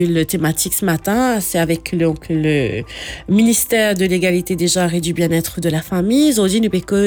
Le thématique ce matin, c'est avec le ministère de l'égalité des genres et du bien-être de la famille. Ils ont dit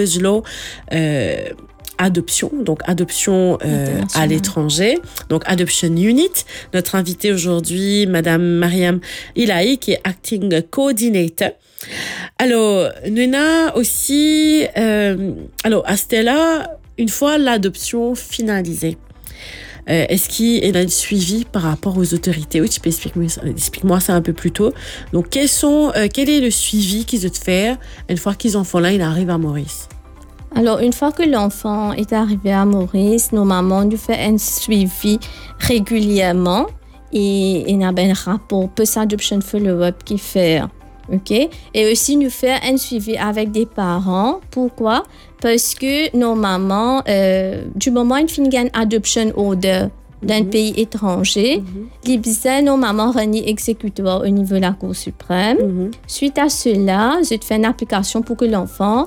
adoption, donc adoption à l'étranger, donc Adoption Unit. Notre invitée aujourd'hui, Madame Mariam Ilahi, qui est Acting Coordinator. Alors, nous avons aussi, à Stella, une fois l'adoption finalisée, est-ce qu'il y a un suivi par rapport aux autorités? Oui, tu peux explique-moi ça un peu plus tôt. Donc, quel est le suivi qu'ils doivent faire une fois qu'ils en font là, il arrive à Maurice? Alors, une fois que l'enfant est arrivé à Maurice, normalement, nous faisons un suivi régulièrement et il y a un rapport post-adoption follow-up qui fait. Okay? Et aussi, nous faisons un suivi avec des parents. Pourquoi? Parce que normalement, du moment où il finit une adoption order d'un pays étranger, l'IBISA normalement renie exécutoire au niveau de la Cour suprême. Suite à cela, je fais une application pour que l'enfant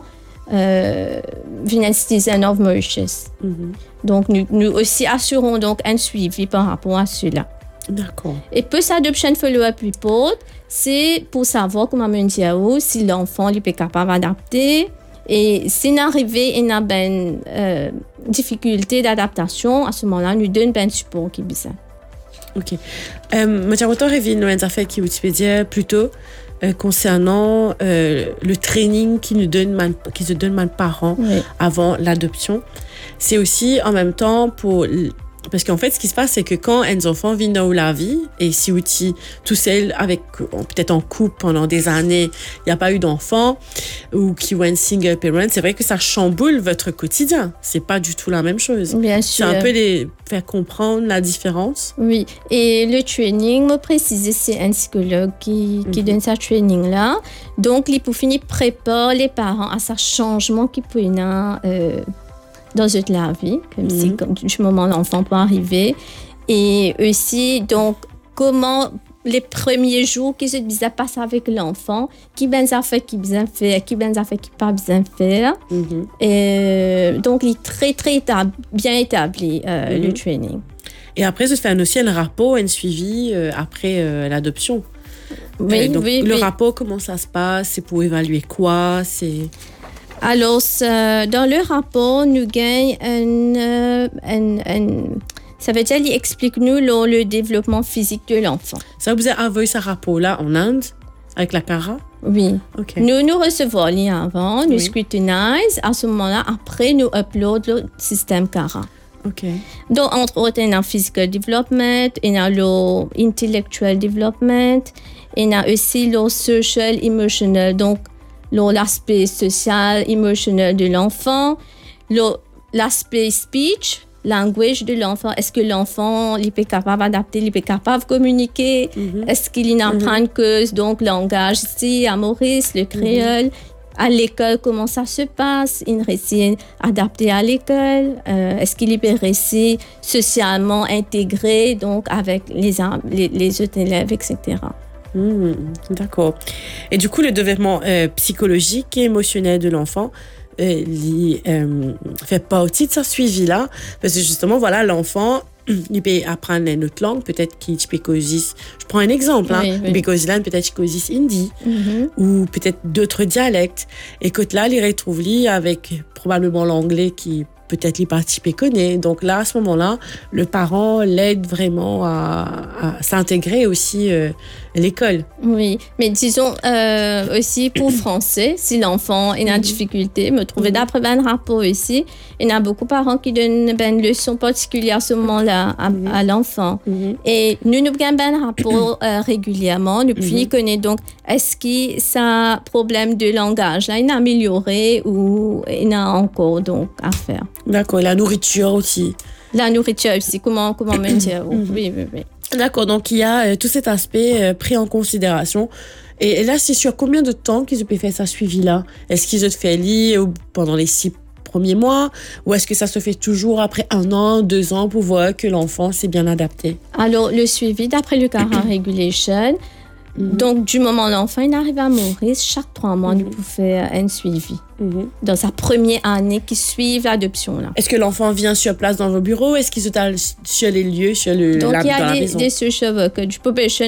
vienne citizen of Mauritius. Donc, nous aussi assurons donc un suivi par rapport à cela. D'accord. Et post-adoption follow-up report, c'est pour savoir comment me dire si l'enfant est capable d'adapter. Et s'il n'arrive une difficulté d'adaptation, à ce moment-là, nous donnons un support qui est besoin. Ok. Monsieur Rotor, il y a une affaire qui vous peut dire plutôt concernant le training qui se donne les parents avant l'adoption. C'est aussi en même temps parce qu'en fait, ce qui se passe, c'est que quand un enfant vit dans la vie, et si outil tout seul, peut-être en couple pendant des années, il n'y a pas eu d'enfant, ou qui ou un single parent, c'est vrai que ça chamboule votre quotidien. C'est pas du tout la même chose. Bien sûr. C'est un peu les faire comprendre la différence. Oui. Et le training, me préciser, c'est un psychologue qui donne ce training-là. Donc, il pour finir prépare les parents à ce changement qui peut y avoir dans toute la vie, comme si du moment où l'enfant peut arriver. Et aussi, donc, comment les premiers jours qui se disent passer avec l'enfant, qui ben ça fait, qui bien faire, qui ben ça fait, qui pas bien faire. Et donc, il est très, très bien établi, le training. Et après, ça se fait aussi un rapport, un suivi après l'adoption. Oui, donc, oui, le rapport, comment ça se passe? C'est pour évaluer quoi? Alors, dans le rapport, nous gagnons ça veut dire qu'il explique-nous le développement physique de l'enfant. Ça vous a envoyé ce rapport-là en Inde, avec la CARA? Oui. Okay. Nous recevons les avant, nous scrutinise. À ce moment-là, après, nous uploadons le système CARA. Okay. Donc, entre autres, il y a le physical development, il y a le intellectual development, il y a aussi le social, emotional. Donc, l'aspect social, émotionnel de l'enfant, l'aspect speech, language de l'enfant. Est-ce que l'enfant est capable d'adapter, il est capable de communiquer? Est-ce qu'il apprend que donc langage ici à Maurice, le créole? À l'école, comment ça se passe? Il réussit à adapter à l'école? Est-ce qu'il est réussi socialement intégré donc avec les autres élèves, etc. D'accord. Et du coup, le développement psychologique et émotionnel de l'enfant fait partie de ce suivi-là. Parce que justement, voilà, l'enfant, il peut apprendre une autre langue, peut-être qu'il peut causer, je prends un exemple, il peut causer peut-être qu'il cause hindi, ou peut-être d'autres dialectes. Et que là, il retrouve avec probablement l'anglais qui peut-être les participants connaissent. Donc là, à ce moment-là, le parent l'aide vraiment à s'intégrer aussi à l'école. Oui, mais disons aussi pour français, si l'enfant est en difficulté, me trouver d'après un rapport aussi, il y a beaucoup de parents qui donnent une leçon particulière à ce moment-là à l'enfant. Et nous avons un rapport régulièrement. Nous connaissons donc, est-ce que ça problème de langage là, il a amélioré ou il a encore donc à faire. D'accord, la nourriture aussi. La nourriture aussi, comment me dire? Oui. D'accord, donc il y a tout cet aspect pris en considération. Et là, c'est sur combien de temps qu'ils ont fait ça suivi-là? Est-ce qu'ils ont fait lire pendant les 6 premiers mois? Ou est-ce que ça se fait toujours après 1 an, 2 ans pour voir que l'enfant s'est bien adapté? Alors, le suivi, d'après le CARA Regulation, Donc, du moment où l'enfant il arrive à Maurice, chaque 3 mois, nous pouvons faire un suivi. Dans sa première année qui suit l'adoption. Là. Est-ce que l'enfant vient sur place dans vos bureaux? Est-ce qu'il se sur les lieux, sur Donc, dans la maison? Donc, il y a des social workers du population